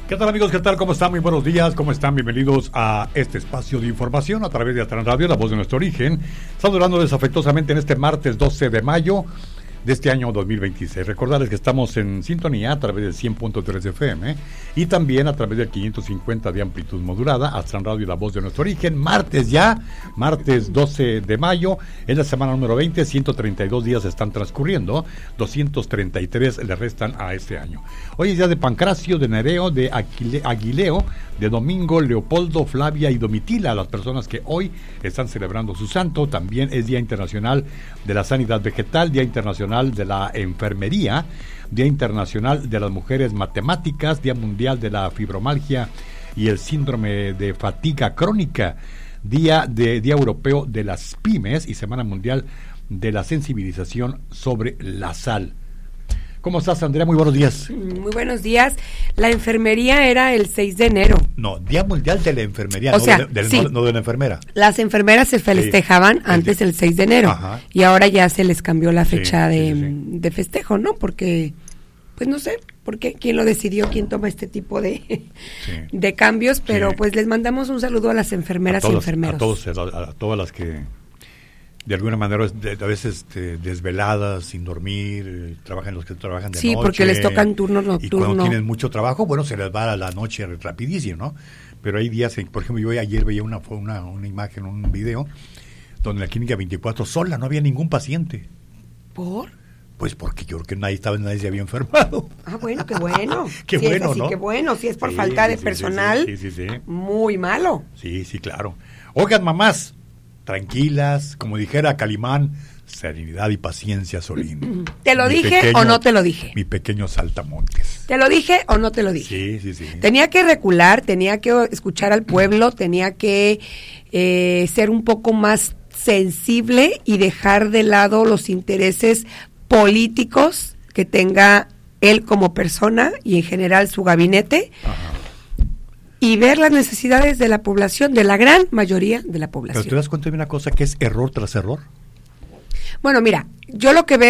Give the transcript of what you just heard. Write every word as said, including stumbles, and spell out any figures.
¿Qué tal, amigos? ¿Qué tal? ¿Cómo están? Muy buenos días. ¿Cómo están? Bienvenidos a este espacio de información a través de Atran Radio, la voz de nuestro origen. Saludándoles afectuosamente en este martes doce de mayo de este año dos mil veintiséis. Recordarles que estamos en sintonía a través del cien punto tres F M y también a través del quinientos cincuenta de amplitud modulada, Atran Radio, la voz de nuestro origen. Martes ya, martes doce de mayo, es la semana número veinte, ciento treinta y dos días están transcurriendo, doscientos treinta y tres le restan a este año. Hoy es día de Pancracio, de Nereo, de Aquile, Aguileo, de Domingo, Leopoldo, Flavia y Domitila, las personas que hoy están celebrando su santo. También es Día Internacional de la Sanidad Vegetal, Día Internacional de la Enfermería, Día Internacional de las Mujeres Matemáticas, Día Mundial de la Fibromialgia y el Síndrome de Fatiga Crónica, Día, de, Día Europeo de las Pymes y Semana Mundial de la Sensibilización sobre la Sal. ¿Cómo estás, Andrea? Muy buenos días. Muy buenos días. La enfermería era el seis de enero. No, Día Mundial de la Enfermería, o no, sea, de, de, sí. no, no de la enfermera. Las enfermeras se festejaban sí. antes del seis de enero. Ajá. Y ahora ya se les cambió la fecha sí, de, sí, sí. de festejo, ¿no? Porque, pues no sé, ¿por qué? ¿Quién lo decidió? ¿Quién toma este tipo de, sí. de cambios? Pero sí. pues les mandamos un saludo a las enfermeras a todos, y enfermeros. A, todos, a, a todas las que de alguna manera de, a veces este, desveladas, sin dormir, trabajan los que trabajan de sí, noche. Sí, porque les tocan turnos nocturnos. Y cuando tienen mucho trabajo, bueno, se les va a la noche rapidísimo, ¿no? Pero hay días, por ejemplo, yo ayer veía una, una, una imagen, un video, donde en la clínica veinticuatro sola, no había ningún paciente. ¿Por? Pues porque yo creo que nadie estaba, nadie se había enfermado. Ah, bueno, qué bueno. Qué si bueno, es así, ¿no? Qué bueno, si es por sí, falta sí, de sí, personal, sí, sí, sí, sí. muy malo. Sí, sí, claro. Oigan, mamás, tranquilas, como dijera Calimán, serenidad y paciencia, Solín. ¿Te lo mi dije pequeño, o no te lo dije? Mi pequeño saltamontes. ¿Te lo dije o no te lo dije? Sí, sí, sí. Tenía que recular, tenía que escuchar al pueblo, tenía que eh, ser un poco más sensible y dejar de lado los intereses políticos que tenga él como persona y en general su gabinete. Ajá. Y ver las necesidades de la población, de la gran mayoría de la población. Pero te das cuenta de una cosa que es error tras error. Bueno, mira, yo lo que veo